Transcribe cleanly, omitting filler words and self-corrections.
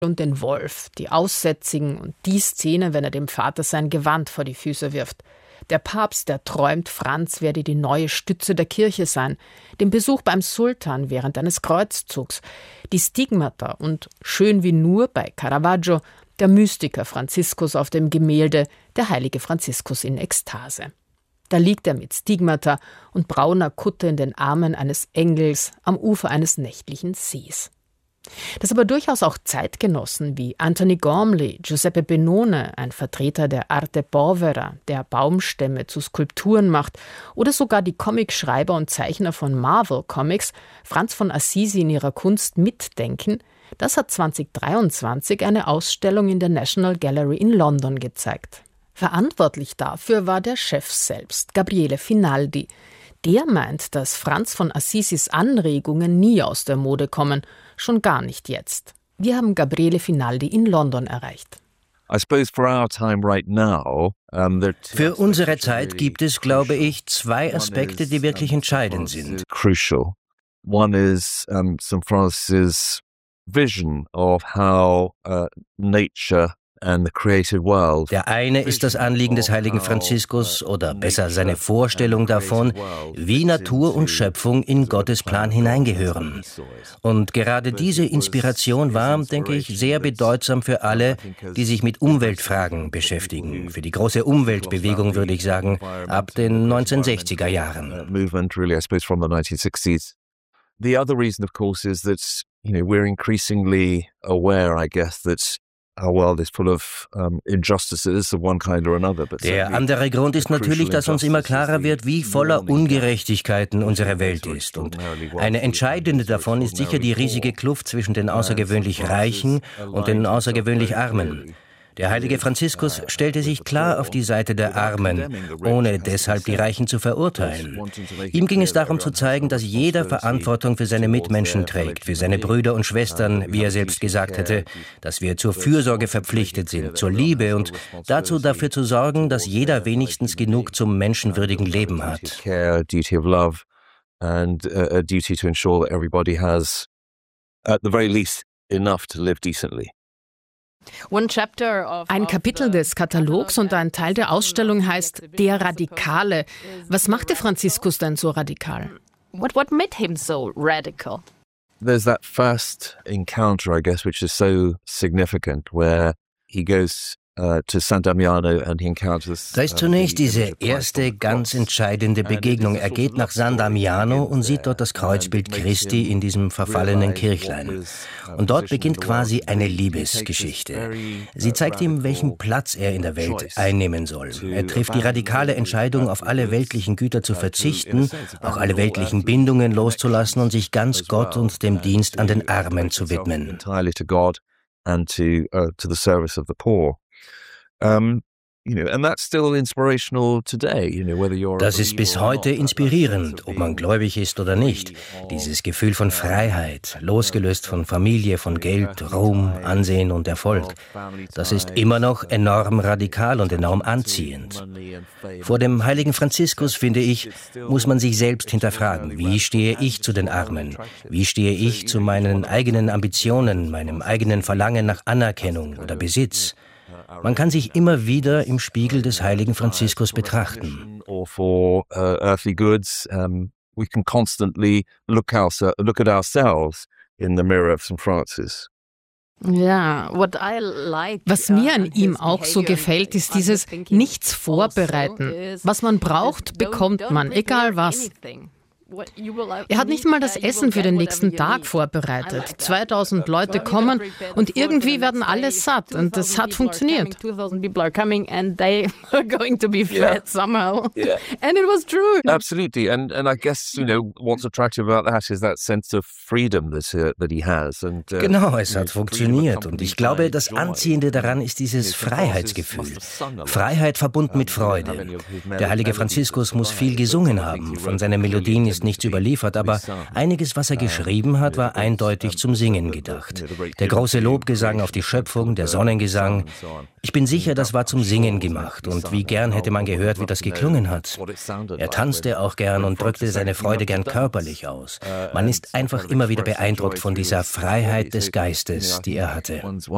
und den Wolf, die Aussätzigen und die Szene, wenn er dem Vater sein Gewand vor die Füße wirft. Der Papst, der träumt, Franz werde die neue Stütze der Kirche sein. Den Besuch beim Sultan während eines Kreuzzugs. Die Stigmata und schön wie nur bei Caravaggio der Mystiker Franziskus auf dem Gemälde Der heilige Franziskus in Ekstase. Da liegt er mit Stigmata und brauner Kutte in den Armen eines Engels am Ufer eines nächtlichen Sees. Dass aber durchaus auch Zeitgenossen wie Anthony Gormley, Giuseppe Benone, ein Vertreter der Arte Povera, der Baumstämme zu Skulpturen macht, oder sogar die Comicschreiber und Zeichner von Marvel Comics, Franz von Assisi in ihrer Kunst mitdenken, das hat 2023 eine Ausstellung in der National Gallery in London gezeigt. Verantwortlich dafür war der Chef selbst, Gabriele Finaldi. Der meint, dass Franz von Assisis Anregungen nie aus der Mode kommen, schon gar nicht jetzt. Wir haben Gabriele Finaldi in London erreicht. Für unsere Zeit gibt es, glaube ich, zwei Aspekte, die wirklich entscheidend sind. One is St. Francis' vision of how nature and the created world. Der eine ist das Anliegen des heiligen Franziskus oder besser seine Vorstellung davon, wie Natur und Schöpfung in Gottes Plan hineingehören. Und gerade diese Inspiration war, denke ich, sehr bedeutsam für alle, die sich mit Umweltfragen beschäftigen. Für die große Umweltbewegung würde ich sagen, ab den 1960er Jahren. Movement really, I suppose, from the 1960s. The other reason, of course, is that, we're increasingly aware, I guess, that our world is full of injustices of one kind or another. Der andere Grund ist natürlich, dass uns immer klarer wird, wie voller Ungerechtigkeiten unsere Welt ist. Und eine entscheidende davon ist sicher die riesige Kluft zwischen den außergewöhnlich Reichen und den außergewöhnlich Armen. Der heilige Franziskus stellte sich klar auf die Seite der Armen, ohne deshalb die Reichen zu verurteilen. Ihm ging es darum zu zeigen, dass jeder Verantwortung für seine Mitmenschen trägt, für seine Brüder und Schwestern, wie er selbst gesagt hätte, dass wir zur Fürsorge verpflichtet sind, zur Liebe und dazu dafür zu sorgen, dass jeder wenigstens genug zum menschenwürdigen Leben hat. And a duty to ensure that everybody has, at the very least, enough to live decently. Ein Kapitel des Katalogs und ein Teil der Ausstellung heißt Der Radikale. Was machte Franziskus denn so radikal? What made him so radical? There's that first encounter, I guess, which is so significant, where he goes to San Damiano and he encounters. Da ist zunächst diese erste ganz entscheidende Begegnung. Er geht nach San Damiano und sieht dort das Kreuzbild Christi in diesem verfallenen Kirchlein. Und dort beginnt quasi eine Liebesgeschichte. Sie zeigt ihm, welchen Platz er in der Welt einnehmen soll. Er trifft die radikale Entscheidung, auf alle weltlichen Güter zu verzichten, auch alle weltlichen Bindungen loszulassen und sich ganz Gott und dem Dienst an den Armen zu widmen. Entirely to God and to the service of the poor. And that's still inspirational today, Das ist bis heute inspirierend, ob man gläubig ist oder nicht. Dieses Gefühl von Freiheit, losgelöst von Familie, von Geld, Ruhm, Ansehen und Erfolg. Das ist immer noch enorm radikal und enorm anziehend. Vor dem heiligen Franziskus, finde ich, muss man sich selbst hinterfragen. Wie stehe ich zu den Armen? Wie stehe ich zu meinen eigenen Ambitionen, meinem eigenen Verlangen nach Anerkennung oder Besitz? Man kann sich immer wieder im Spiegel des heiligen Franziskus betrachten. For earthly goods, we can constantly look at ourselves in the mirror of St. Francis. Was mir an ihm auch so gefällt, ist dieses Nichts vorbereiten. Was man braucht, bekommt man, egal was. Er hat nicht mal das Essen für den nächsten Tag vorbereitet. 2000 Leute kommen und irgendwie werden alle satt und das hat funktioniert. And it was true. Absolutely, and I guess what's attractive about that is that sense of freedom that he has. And genau, es hat funktioniert und ich glaube, das Anziehende daran ist dieses Freiheitsgefühl. Freiheit verbunden mit Freude. Der heilige Franziskus muss viel gesungen haben. Von seinen Melodien ist nichts überliefert, aber einiges, was er geschrieben hat, war eindeutig zum Singen gedacht. Der große Lobgesang auf die Schöpfung, der Sonnengesang. Ich bin sicher, das war zum Singen gemacht und wie gern hätte man gehört, wie das geklungen hat. Er tanzte auch gern und drückte seine Freude gern körperlich aus. Man ist einfach immer wieder beeindruckt von dieser Freiheit des Geistes, die er hatte.